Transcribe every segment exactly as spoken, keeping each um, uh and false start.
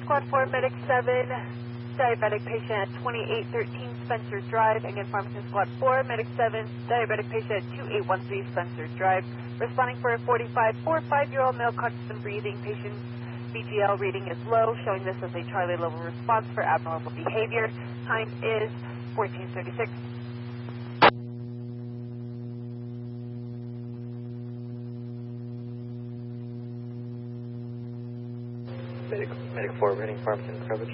Squad four, Medic seven, diabetic patient at twenty-eight thirteen Spencer Drive. Again, Farmington Squad four, Medic seven, diabetic patient at two eight one three Spencer Drive. Responding for a forty-five, four, five-year-old male conscious and breathing. Patient's B G L reading is low, showing this as a Charlie level response for abnormal behavior. Time is fourteen thirty-six. Medic, Medic four heading Farmington coverage.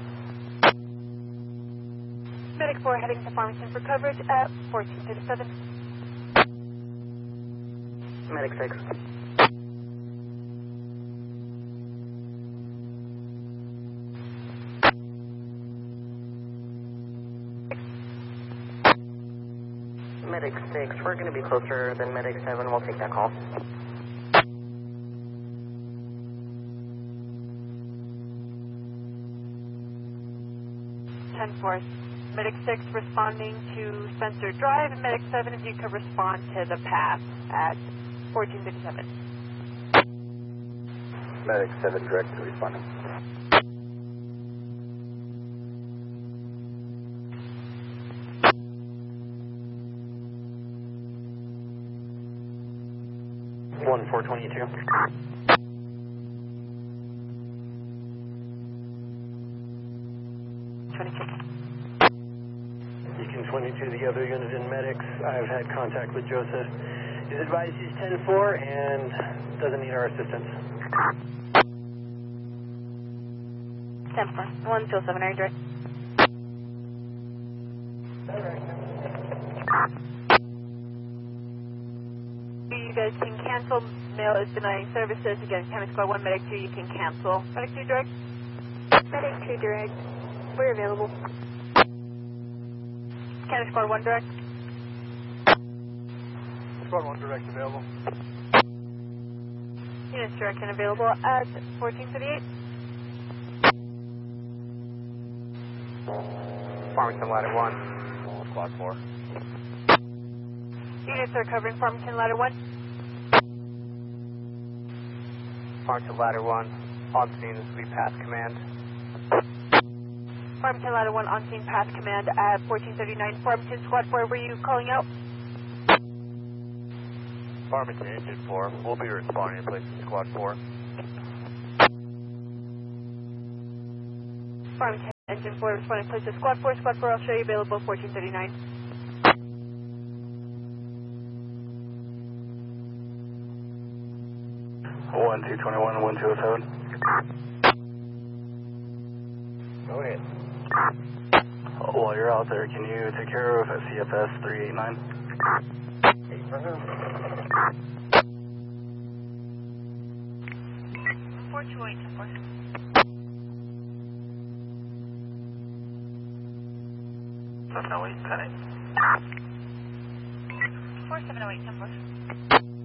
Medic four heading to Farmington for coverage at fourteen thirty-seven. Medic six. Medic six, we're going to be closer than Medic seven. We'll take that call. ten four. Medic six responding to Spencer Drive, and Medic seven, if you could respond to the path at fourteen fifty-seven. Medic seven, direct to responding. one four twenty-two. twenty-two. Beacon twenty-two, the other unit in medics. I've had contact with Joseph. He's advised he's ten four and doesn't need our assistance. ten four. one two seven, are you direct? You guys can cancel. Mail is denying services. Again, County Squad one, Medic two, you can cancel. Medic two direct? Medic two direct. We're available. County Squad one direct? Squad one direct available. Units direct and available at fourteen thirty-eight. Farmington ladder one. Squad four. Units are covering Farmington Ladder one. Farmington ladder one. On scene, this will be path command. Farmington Ladder one on scene path command at fourteen thirty-nine. Farmington Squad four, were you calling out? Farmington engine four. We'll be responding in place of squad four. Farmington engine four responding in place of squad four. Squad four, I'll show you available fourteen thirty-nine. one two twenty-one, one two oh seven. Go ahead. While you're out there, can you take care of C F S three eight nine? Eight for him. four two eight, four. seven oh eight, cut it. four seven oh eight, ten four.